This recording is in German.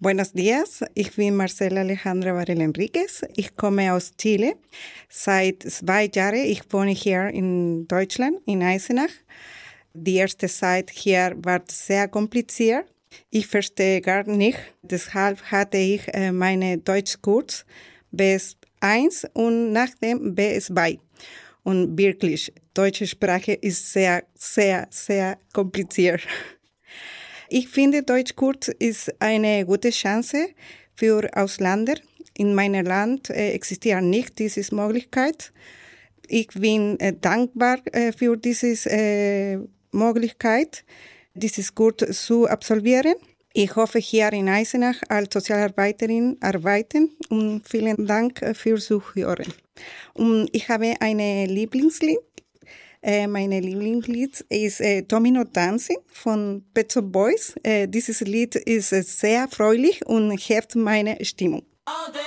Buenos días, ich bin Marcela Alejandra Varela Enriquez. Ich komme aus Chile. Seit 2 Jahren ich wohne hier in Deutschland, in Eisenach. Die erste Zeit hier war sehr kompliziert. Ich verstehe gar nicht. Deshalb hatte ich meine Deutschkurs B1 und nachdem B2. Und wirklich, deutsche Sprache ist sehr, sehr, sehr kompliziert. Ich finde, Deutschkurs ist eine gute Chance für Ausländer. In meinem Land existiert nicht diese Möglichkeit. Ich bin dankbar für diese Möglichkeit, dieses Kurs zu absolvieren. Ich hoffe, hier in Eisenach als Sozialarbeiterin arbeiten und vielen Dank fürs Zuhören. Und ich habe eine Lieblingslied. Meine Lieblingslied ist Domino Dancing von Pet Shop Boys. Dieses Lied ist sehr fröhlich und hebt meine Stimmung. All day.